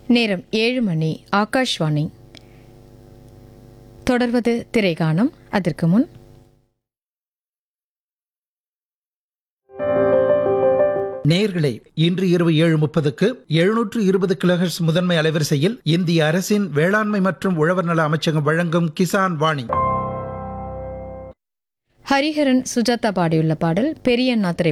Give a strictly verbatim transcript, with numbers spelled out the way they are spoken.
நேரம் ஏழு மணி. ஆகாஷ்வாணி. தொடர்வது திரைகாணம். அதற்கு முன் நேயர்களே, இன்று இரவு ஏழு முப்பதுக்கு எழுநூற்று இருபது கிலோஹெர்ட்ஸ் முதன்மை அலைவரிசையில் இந்திய அரசின் வேளாண்மை மற்றும் உழவர் நல அமைச்சகம் வழங்கும் கிசான் வாணி. ஹரிஹரன் சுஜாதா பாடியுள்ள பாடல் பெரியண்ணா திரைப்படம்.